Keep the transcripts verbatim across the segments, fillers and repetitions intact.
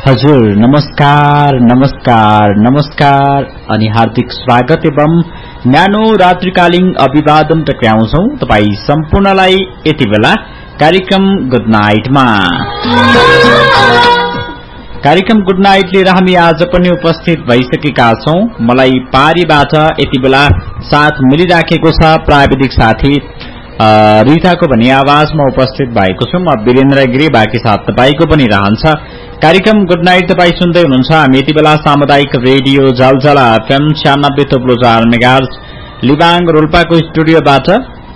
हजुर नमस्कार नमस्कार नमस्कार अनि हार्दिक स्वागत एवं न्यानो रात्रिकालीन अभिवादन टक्राउँछौ तपाई सम्पूर्णलाई यति बेला कार्यक्रम गुड नाइटमा। कार्यक्रम गुड नाइट लिएर हामी आज पनि उपस्थित भइसकेका छौं। मलाई पारीबाट यति बेला साथ मिलिराखेको छ प्राविधिक साथी रिताको पनि आवाजमा उपस्थित भएको छु म वीरेन्द्र गिरी। बाँकी साथ तपाईको पनि रहन्छ। कार्यक्रम गुड नाइट तपाई सुन्दै हुनुहुन्छ। हामी यति बेला सामुदायिक रेडियो जलजला एफएम छ्यानब्बे थोप्लो चार मेगाहर्ज लिबाङ रोल्पाको स्टुडियोबाट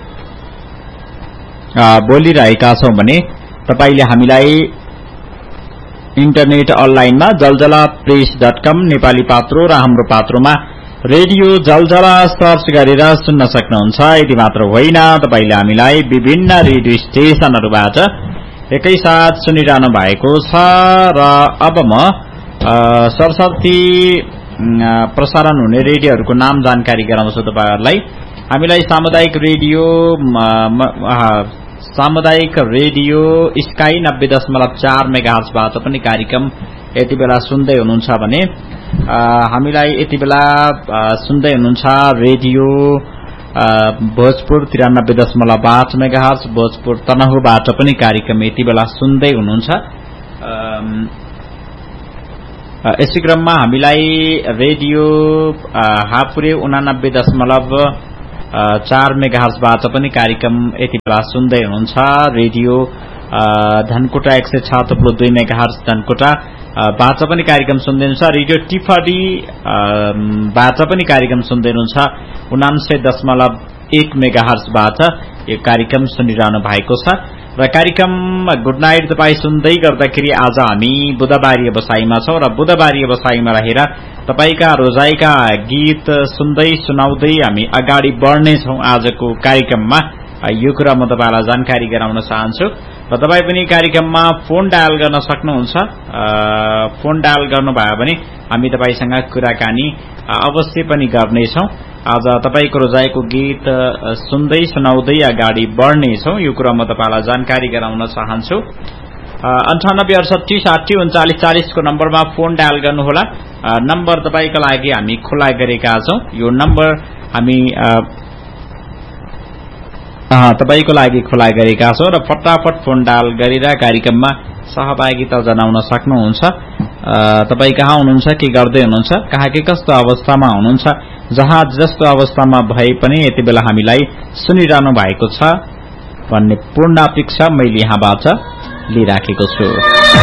बोलिरहेका छौं भने तपाईले हामीलाई इन्टरनेट अनलाइनमा जलजला प्रेस डट कम नेपाली पात्रो र हाम्रो पात्रोमा रेडियो जलजला सर्च गरेर सुन्न सक्नुहुन्छ। यति मात्र होइन, तपाईले हामीलाई विभिन्न रेडियो स्टेशनहरूबाट एकैसाथ सुनिरहनु भएको छ। र अब म सरस्वती प्रसारण हुने रेडियोहरूको नाम जानकारी गराउँछु तपाईहरुलाई। हामीलाई सामुदायिक रेडियो सामुदायिक रेडियो स्काई नब्बे दशमलव चार मेगाहर्जबाट पनि कार्यक्रम यति बेला सुन्दै हुनुहुन्छ भने हामीलाई यति बेला सुन्दै हुनुहुन्छ रेडियो भोजपुर तिरानब्बे दशमलव आठ मेगाहर्ज भोजपुर तनहुबाट पनि कार्यक्रम यति बेला सुन्दै हुनुहुन्छ। यसै क्रममा हामीलाई रेडियो हापुरे उनानब्बे दशमलव चार मेगाहर्जबाट पनि कार्यक्रम यति बेला सुन्दै हुनुहुन्छ। रेडियो धनकुटा एक सय छ थप्लो दुई मेगाहर्ज धनकुटा बाट पनि कार्यक्रम सुन्दै हुनुहुन्छ। रेडियो टिफडी बाट पनि कार्यक्रम सुन्दै हुनुहुन्छ। उनान्सय दशमलव एक मेगाहर्जबाट यो कार्यक्रम सुनिरहनु भएको छ। र कार्यक्रम गुड नाइट तपाई सुन्दै गर्दाखेरि आज हामी बुधबारी बसाईमा छौं र बुधबारी बसाईमा रहेर तपाईका रोजाइका गीत सुन्दै सुनाउँदै हामी अगाडि बढ्ने छौं आजको कार्यक्रममा। यो कुरा म तपाईलाई जानकारी गराउन चाहन्छु। र तपाई पनि कार्यक्रममा फोन डायल गर्न सक्नुहुन्छ। फोन डायल गर्नुभयो भने हामी तपाईसँग कुराकानी अवश्य पनि गर्नेछौं। आज तपाईको रोजाइको गीत सुन्दै सुनाउँदै अगाडि बढ्ने छौं। यो कुरा म तपाईलाई जानकारी गराउन चाहन्छु। अन्ठानब्बे अडसठी साठी उन्चालिस चालिस को नम्बरमा फोन डायल गर्नुहोला। नम्बर तपाईका लागि हामी खुला गरेका छौं। यो नम्बर हामी तपाईको लागि खुला गरेका छौं र फटाफट फोन डायल गरेर कार्यक्रममा सहभागिता जनाउन सक्नुहुन्छ। तपाई कहाँ हुनुहुन्छ, के गर्दै हुनुहुन्छ, कहाँ के कस्तो अवस्थामा हुनुहुन्छ, जहाँ जस्तो अवस्थामा भए पनि यति बेला हामीलाई सुनिरहनु भएको छ भन्ने पूर्ण अपेक्षा मैले यहाँबाट लिइराखेको छु।